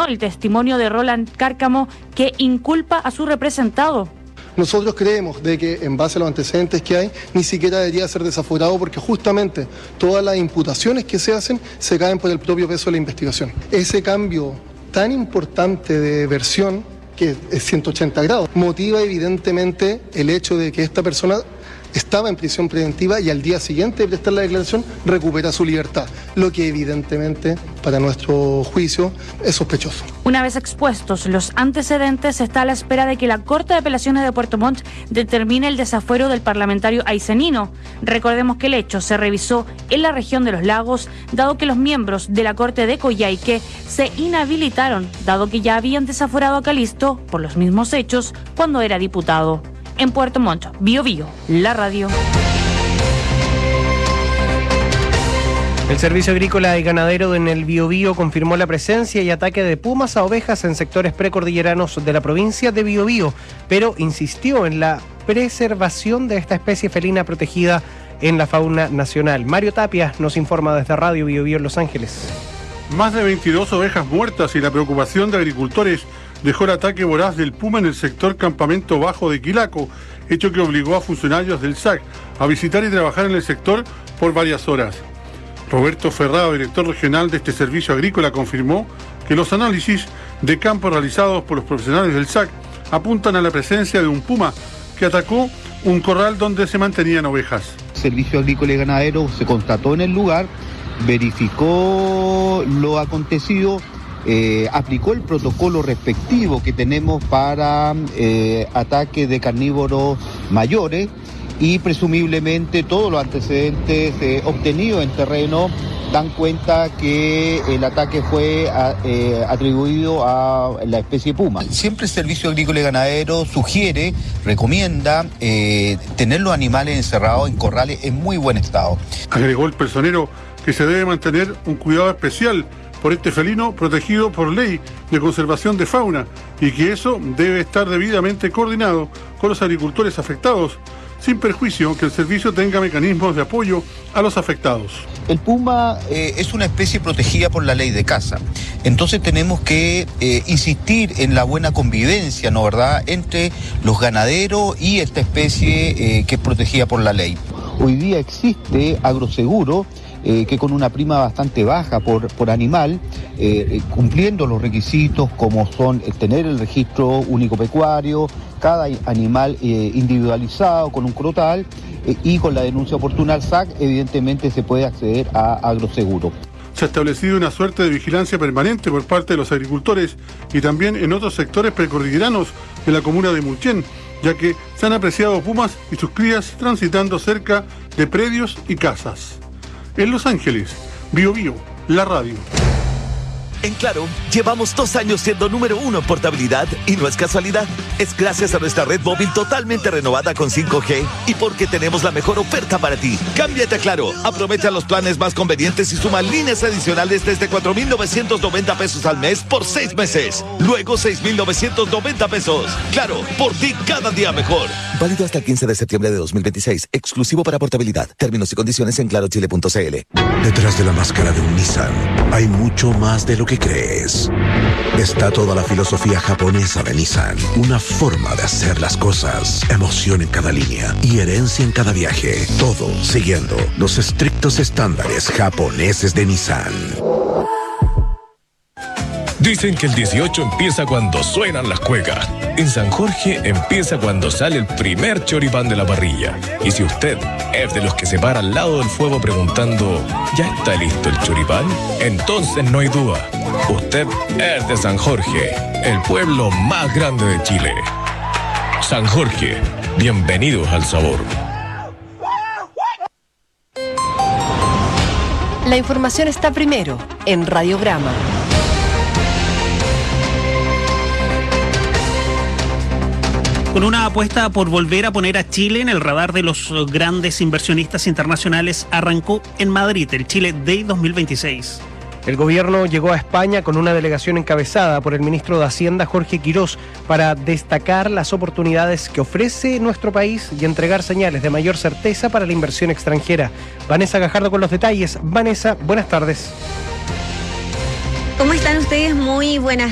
cuestionó el testimonio de Roland Cárcamo, que inculpa a su representado. Nosotros creemos de que en base a los antecedentes que hay, ni siquiera debería ser desaforado porque justamente todas las imputaciones que se hacen se caen por el propio peso de la investigación. Ese cambio tan importante de versión, que es 180 grados, motiva evidentemente el hecho de que esta persona estaba en prisión preventiva y al día siguiente de prestar la declaración recupera su libertad, lo que evidentemente para nuestro juicio es sospechoso. Una vez expuestos los antecedentes, se está a la espera de que la Corte de Apelaciones de Puerto Montt determine el desafuero del parlamentario aicenino. Recordemos que el hecho se revisó en la región de Los Lagos, dado que los miembros de la Corte de Coyhaique se inhabilitaron, dado que ya habían desaforado a Calisto por los mismos hechos cuando era diputado. En Puerto Montt, Bío Bío, la radio. El Servicio Agrícola y Ganadero en el Biobío confirmó la presencia y ataque de pumas a ovejas en sectores precordilleranos de la provincia de Biobío, pero insistió en la preservación de esta especie felina protegida en la fauna nacional. Mario Tapia nos informa desde Radio Biobío en Los Ángeles. Más de 22 ovejas muertas y la preocupación de agricultores dejó el ataque voraz del puma en el sector Campamento Bajo de Quilaco, hecho que obligó a funcionarios del SAC a visitar y trabajar en el sector por varias horas. Roberto Ferrado, director regional de este servicio agrícola, confirmó que los análisis de campo realizados por los profesionales del SAC apuntan a la presencia de un puma que atacó un corral donde se mantenían ovejas. El Servicio Agrícola y Ganadero se constató en el lugar, verificó lo acontecido, aplicó el protocolo respectivo que tenemos para ataque de carnívoros mayores y presumiblemente todos los antecedentes obtenidos en terreno dan cuenta que el ataque fue atribuido a la especie puma. Siempre el Servicio Agrícola y Ganadero sugiere, recomienda tener los animales encerrados en corrales en muy buen estado. Agregó el personero que se debe mantener un cuidado especial por este felino protegido por ley de conservación de fauna y que eso debe estar debidamente coordinado con los agricultores afectados, sin perjuicio que el servicio tenga mecanismos de apoyo a los afectados. El puma es una especie protegida por la ley de caza, entonces tenemos que insistir en la buena convivencia, ¿no verdad?, entre los ganaderos y esta especie que es protegida por la ley. Hoy día existe agroseguro, que con una prima bastante baja por animal, cumpliendo los requisitos como son tener el registro único pecuario, cada animal individualizado con un crotal y con la denuncia oportuna al SAC, evidentemente se puede acceder a agroseguro. Se ha establecido una suerte de vigilancia permanente por parte de los agricultores y también en otros sectores precordilleranos de la comuna de Mulchen, ya que se han apreciado pumas y sus crías transitando cerca de predios y casas. En Los Ángeles, Bío Bío, la radio. En Claro, llevamos 2 años siendo número 1 en portabilidad y no es casualidad. Es gracias a nuestra red móvil totalmente renovada con 5G y porque tenemos la mejor oferta para ti. Cámbiate a Claro, aprovecha los planes más convenientes y suma líneas adicionales desde 4,990 pesos al mes por 6 meses. Luego 6,990 pesos. Claro, por ti cada día mejor. Válido hasta el 15 de septiembre de 2026. Exclusivo para portabilidad. Términos y condiciones en clarochile.cl. Detrás de la máscara de un Nissan hay mucho más de lo que crees. Está toda la filosofía japonesa de Nissan, una forma de hacer las cosas, emoción en cada línea y herencia en cada viaje, todo siguiendo los estrictos estándares japoneses de Nissan. Dicen que el 18 empieza cuando suenan las cuecas. En San Jorge empieza cuando sale el primer choripán de la parrilla. Y si usted es de los que se para al lado del fuego preguntando ¿ya está listo el choripán? Entonces no hay duda. Usted es de San Jorge, el pueblo más grande de Chile. San Jorge, bienvenidos al sabor. La información está primero en Radiograma. Con una apuesta por volver a poner a Chile en el radar de los grandes inversionistas internacionales, arrancó en Madrid el Chile Day 2026. El gobierno llegó a España con una delegación encabezada por el ministro de Hacienda, Jorge Quirós, para destacar las oportunidades que ofrece nuestro país y entregar señales de mayor certeza para la inversión extranjera. Vanessa Gajardo con los detalles. Vanessa, buenas tardes. ¿Cómo están ustedes? Muy buenas